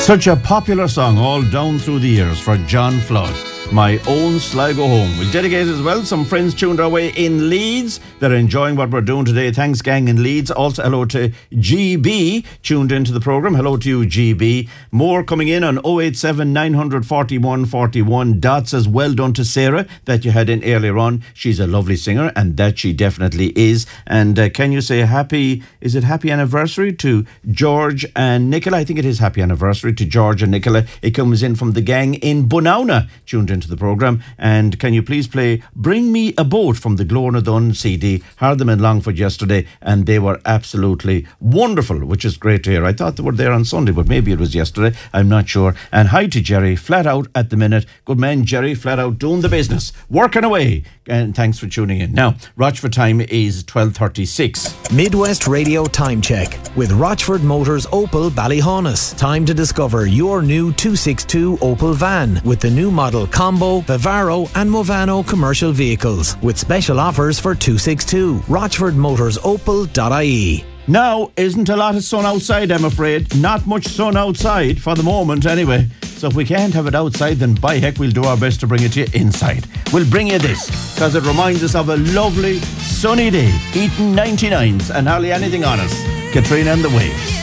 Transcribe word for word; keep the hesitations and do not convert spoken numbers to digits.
Such a popular song all down through the years for John Flood. My Own Sligo Home. We'll dedicate as well. Some friends tuned our way in Leeds. They're enjoying what we're doing today. Thanks, gang in Leeds. Also, hello to G B, tuned into the programme. Hello to you, G B. More coming in on oh eight seven, nine four one, four one. Dot says, well done to Sarah that you had in earlier on. She's a lovely singer, and that she definitely is. And uh, can you say happy, is it happy anniversary to George and Nicola? I think it is happy anniversary to George and Nicola. It comes in from the gang in Bunauna, tuned in into the programme. And can you please play Bring Me a Boat from the Glór Dun C D? Heard them in Longford yesterday and they were absolutely wonderful, which is great to hear. I thought they were there on Sunday, but maybe it was yesterday, I'm not sure. And hi to Jerry, flat out at the minute. Good man, Jerry, flat out doing the business, working away. And thanks for tuning in. Now, Rochford time is twelve thirty-six. Midwest Radio Time Check with Rochford Motors Opel Ballyhaunis. Time to discover your new two sixty-two Opel van with the new model Combo, Vivaro and Movano commercial vehicles with special offers for two sixty-two. Rochford Motors Opel dot I E. Now, isn't a lot of sun outside, I'm afraid. Not much sun outside for the moment anyway. So if we can't have it outside, then by heck we'll do our best to bring it to you inside. We'll bring you this because it reminds us of a lovely sunny day, eating ninety-nines and hardly anything on us. Katrina and the Waves.